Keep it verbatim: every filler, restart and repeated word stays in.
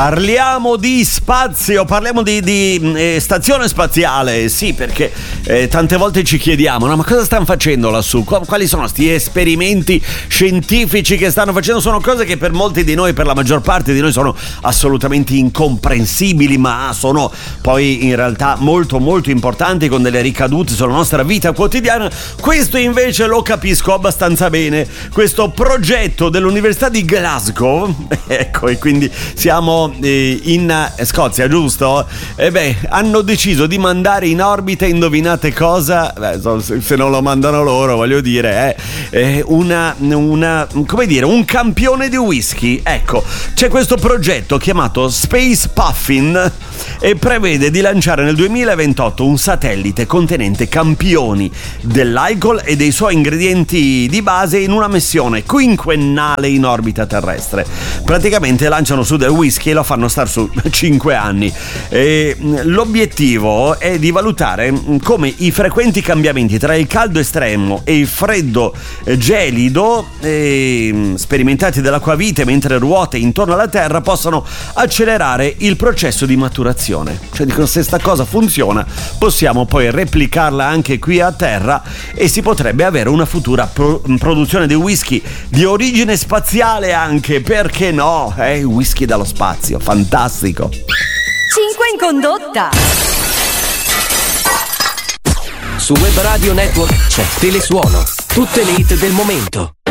Parliamo di spazio, parliamo di, di eh, stazione spaziale, sì, perché eh, tante volte ci chiediamo, no, ma cosa stanno facendo lassù? Quali sono sti esperimenti scientifici che stanno facendo? Sono cose che per molti di noi, per la maggior parte di noi, sono assolutamente incomprensibili, ma sono poi in realtà molto molto importanti, con delle ricadute sulla nostra vita quotidiana. Questo invece lo capisco abbastanza bene, questo progetto dell'Università di Glasgow, ecco, e quindi siamo in Scozia, giusto? E beh, hanno deciso di mandare in orbita, indovinate cosa? Beh, se non lo mandano loro, voglio dire, è una, una, come dire, un campione di whisky. Ecco, c'è questo progetto chiamato Space Puffin e prevede di lanciare nel duemilaventotto un satellite contenente campioni dell'alcol e dei suoi ingredienti di base in una missione quinquennale in orbita terrestre. Praticamente lanciano su del whisky e lo fanno star su cinque anni. E l'obiettivo è di valutare come i frequenti cambiamenti tra il caldo estremo e il freddo gelido eh, sperimentati dall'acquavite mentre ruota intorno alla Terra possano accelerare il processo di maturazione. Cioè, dicono, se sta cosa funziona, possiamo poi replicarla anche qui a Terra e si potrebbe avere una futura pro- produzione di whisky di origine spaziale anche, perché no? Eh, whisky dallo spazio, fantastico. cinque in condotta. Su Web Radio Network c'è Telesuono, tutte le hit del momento.